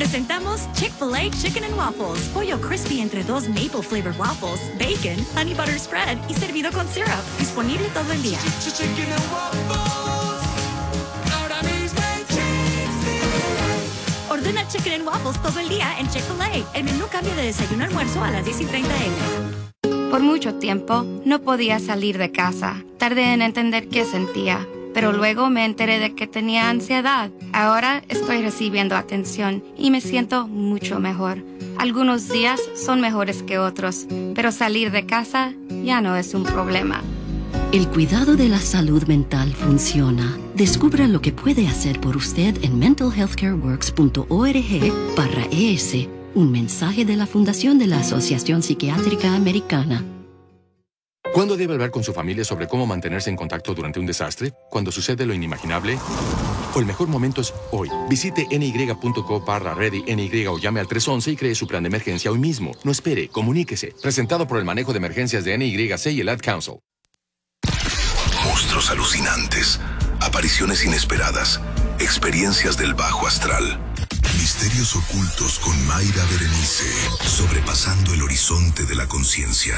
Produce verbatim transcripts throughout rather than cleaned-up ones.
Presentamos Chick-fil-A Chicken and Waffles. Pollo crispy entre dos maple flavored waffles, bacon, honey butter spread y servido con syrup. Disponible todo el día. Chicken and Waffles. Ahora mismo en Chick-fil-A. Ordena Chicken and Waffles todo el día en Chick-fil-A. El menú cambia de desayuno a almuerzo a las diez y treinta eme. Por mucho tiempo, no podía salir de casa. Tardé en entender qué sentía, pero luego me enteré de que tenía ansiedad. Ahora estoy recibiendo atención y me siento mucho mejor. Algunos días son mejores que otros, pero salir de casa ya no es un problema. El cuidado de la salud mental funciona. Descubra lo que puede hacer por usted en mental health care works punto org barra es. Un mensaje de la Fundación de la Asociación Psiquiátrica Americana. ¿Cuándo debe hablar con su familia sobre cómo mantenerse en contacto durante un desastre? ¿Cuando sucede lo inimaginable? O el mejor momento es hoy. Visite N Y punto co barra ready N Y o llame al tres once y cree su plan de emergencia hoy mismo. No espere, comuníquese. Presentado por el manejo de emergencias de N Y C y el Ad Council. Monstruos alucinantes, apariciones inesperadas, experiencias del bajo astral. Misterios ocultos con Mayra Berenice, sobrepasando el horizonte de la conciencia.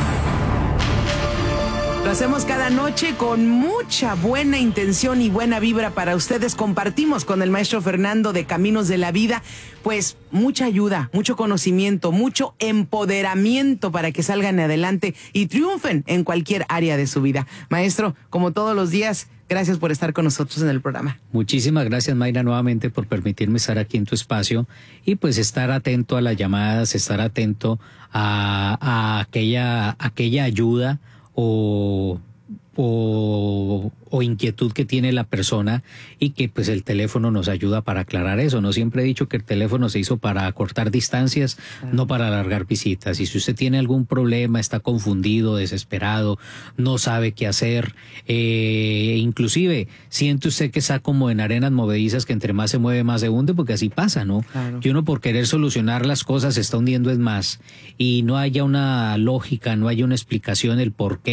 Lo hacemos cada noche con mucha buena intención y buena vibra para ustedes. Compartimos con el maestro Fernando de Caminos de la Vida, pues mucha ayuda, mucho conocimiento, mucho empoderamiento para que salgan adelante y triunfen en cualquier área de su vida. Maestro, como todos los días, gracias por estar con nosotros en el programa. Muchísimas gracias, Mayra, nuevamente por permitirme estar aquí en tu espacio y pues estar atento a las llamadas, estar atento a, a aquella, aquella ayuda o, o, o inquietud que tiene la persona y que pues el teléfono nos ayuda para aclarar eso. No siempre he dicho que el teléfono se hizo para acortar distancias, ah. no para alargar visitas. Y si usted tiene algún problema, está confundido, desesperado, no sabe qué hacer, eh, inclusive siente usted que está como en arenas movedizas que entre más se mueve más se hunde, porque así pasa, ¿no? Claro. Que uno por querer solucionar las cosas se está hundiendo es más y no haya una lógica, no haya una explicación el por qué